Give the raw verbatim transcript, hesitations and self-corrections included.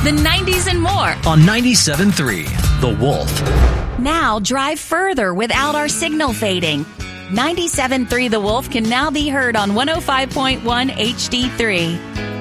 the nineties, and more. On ninety-seven point three, The Wolf. Now drive further without our signal fading. ninety-seven point three The Wolf can now be heard on one oh five point one H D three.